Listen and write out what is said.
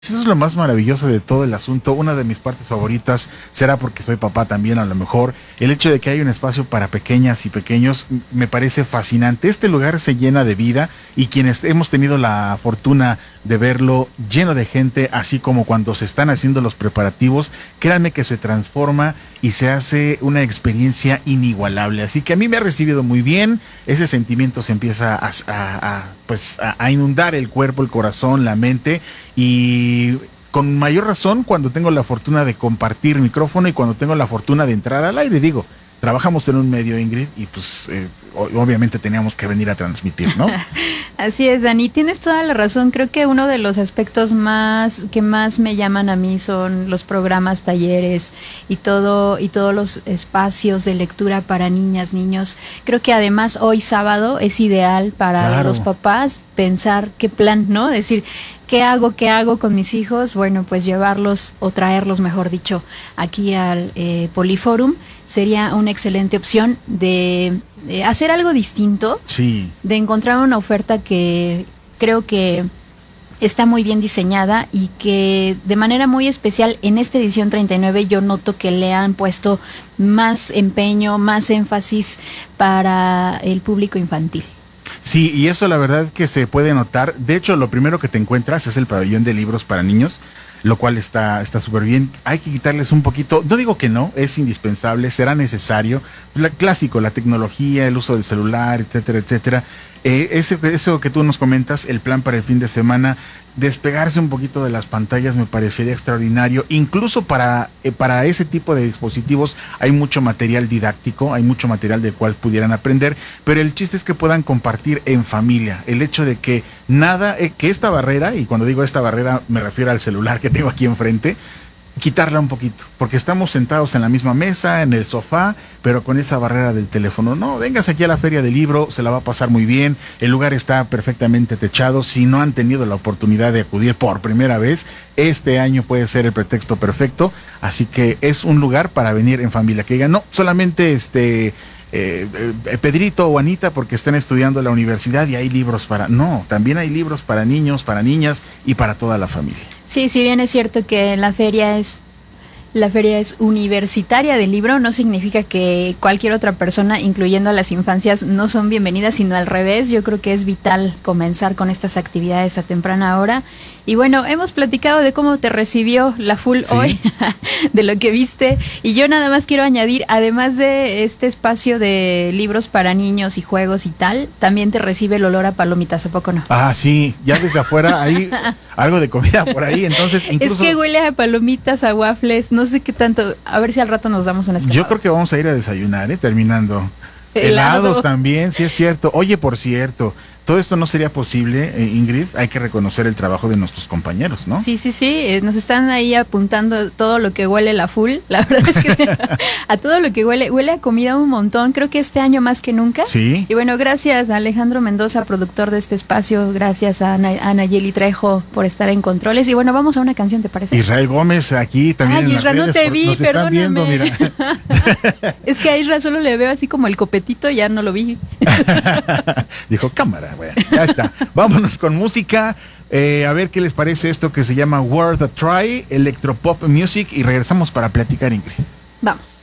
Eso es lo más maravilloso de todo el asunto. Una de mis partes favoritas será porque soy papá también, a lo mejor. El hecho de que hay un espacio para pequeñas y pequeños me parece fascinante. Este lugar se llena de vida y quienes hemos tenido la fortuna de verlo lleno de gente, así como cuando se están haciendo los preparativos, créanme que se transforma y se hace una experiencia inigualable. Así que a mí me ha recibido muy bien. Ese sentimiento se empieza a inundar el cuerpo, el corazón, la mente, y con mayor razón cuando tengo la fortuna de compartir micrófono y cuando tengo la fortuna de entrar al aire. Digo, trabajamos en un medio, Ingrid, y pues obviamente teníamos que venir a transmitir, ¿no? Así es, Dani, tienes toda la razón. Creo que uno de los aspectos que más me llaman a mí son los programas, talleres y todos los espacios de lectura para niñas, niños. Creo que además hoy sábado es ideal para los papás pensar qué plan, ¿no? Decir, ¿qué hago con mis hijos? Bueno, pues llevarlos o traerlos, mejor dicho, aquí al Poliforum sería una excelente opción de hacer algo distinto, sí, de encontrar una oferta que creo que está muy bien diseñada y que de manera muy especial en esta edición 39 yo noto que le han puesto más empeño, más énfasis para el público infantil. Sí, y eso la verdad que se puede notar. De hecho, lo primero que te encuentras es el pabellón de libros para niños, lo cual está súper bien. Hay que quitarles un poquito, no digo que no, es indispensable, será necesario. Clásico, la tecnología, el uso del celular, etcétera, etcétera. Eso que tú nos comentas, el plan para el fin de semana, despegarse un poquito de las pantallas me parecería extraordinario. Incluso para ese tipo de dispositivos hay mucho material didáctico, hay mucho material del cual pudieran aprender, pero el chiste es que puedan compartir en familia. El hecho de que que esta barrera, y cuando digo esta barrera me refiero al celular que tengo aquí enfrente, quitarla un poquito, porque estamos sentados en la misma mesa, en el sofá, pero con esa barrera del teléfono. No, véngase aquí a la Feria del Libro, se la va a pasar muy bien, el lugar está perfectamente techado. Si no han tenido la oportunidad de acudir por primera vez, este año puede ser el pretexto perfecto, así que es un lugar para venir en familia, que digan, no, solamente Pedrito o Anita porque estén estudiando en la universidad y hay libros para... No, también hay libros para niños, para niñas y para toda la familia. Sí, si bien es cierto que la feria es universitaria del libro, no significa que cualquier otra persona, incluyendo a las infancias, no son bienvenidas, sino al revés. Yo creo que es vital comenzar con estas actividades a temprana hora. Y bueno, hemos platicado de cómo te recibió la FUL hoy, de lo que viste, y yo nada más quiero añadir, además de este espacio de libros para niños y juegos y tal, también te recibe el olor a palomitas, ¿a poco no? Ah, sí, ya desde afuera hay algo de comida por ahí, entonces incluso... Es que huele a palomitas, a waffles, no sé qué tanto, a ver si al rato nos damos una escapada. Yo creo que vamos a ir a desayunar, terminando. Helados también, sí es cierto. Oye, por cierto, todo esto no sería posible, Ingrid, hay que reconocer el trabajo de nuestros compañeros, ¿no? Sí, nos están ahí apuntando todo lo que huele la FUL, la verdad es que a todo lo que huele a comida un montón, creo que este año más que nunca. Sí. Y bueno, gracias a Alejandro Mendoza, productor de este espacio, gracias a Nayeli Trejo por estar en controles, y bueno, vamos a una canción, ¿te parece? Israel Gómez aquí también. Ay, Israel, no te vi, nos están viendo, mira. Es que a Israel solo le veo así como el copetito, ya no lo vi. Dijo, cámara, bueno, ya está. Vámonos con música. A ver qué les parece esto que se llama Worth a Try, Electropop Music, y regresamos para platicar, Ingrid. Vamos.